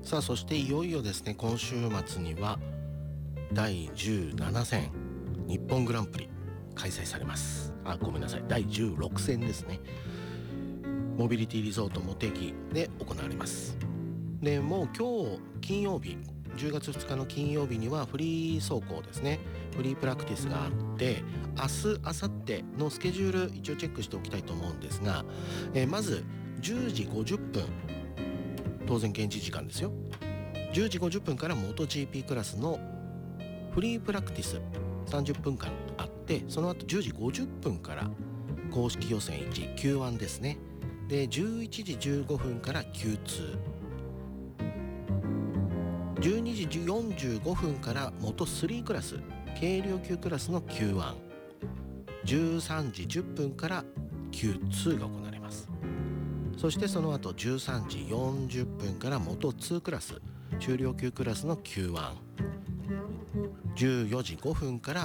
さあ、そしていよいよですね、今週末には第17戦日本グランプリ開催されます。ごめんなさい、第16戦ですね。モビリティリゾートモテギで行われます。で、もう今日金曜日10月2日の金曜日にはフリー走行ですね、フリープラクティスがあって、明日明後日のスケジュール一応チェックしておきたいと思うんですが、まず10時50分、当然現地時間ですよ。10時50分から MotoGP クラスのフリープラクティス30分間あって、その後10時50分から公式予選 1Q1 ですね。で、11時15分から Q2、12時45分から元3クラス軽量級クラスの Q1、 13時10分から Q2 が行われます。そしてその後13時40分から元2クラス中量級クラスの Q1、 14時5分から